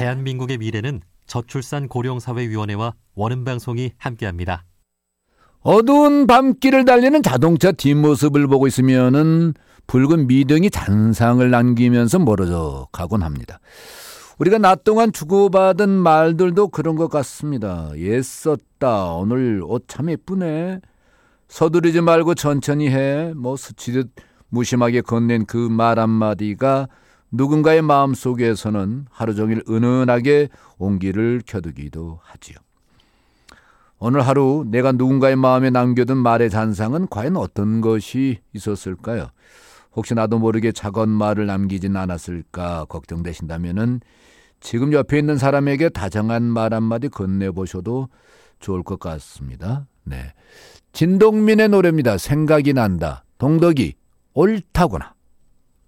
대한민국의 미래는 저출산 고령사회위원회와 원음방송이 함께합니다. 어두운 밤길을 달리는 자동차 뒷모습을 보고 있으면은 붉은 미등이 잔상을 남기면서 멀어져 가곤 합니다. 우리가 낮 동안 주고받은 말들도 그런 것 같습니다. 애썼다. 오늘 옷 참 예쁘네. 서두르지 말고 천천히 해. 스치듯 무심하게 건넨 그 말 한마디가 누군가의 마음속에서는 하루 종일 은은하게 온기를 켜두기도 하지요. 오늘 하루 내가 누군가의 마음에 남겨둔 말의 잔상은 과연 어떤 것이 있었을까요? 혹시 나도 모르게 작은 말을 남기진 않았을까 걱정되신다면은 지금 옆에 있는 사람에게 다정한 말 한마디 건네보셔도 좋을 것 같습니다. 네, 진동민의 노래입니다. 생각이 난다. 동덕이 옳다구나.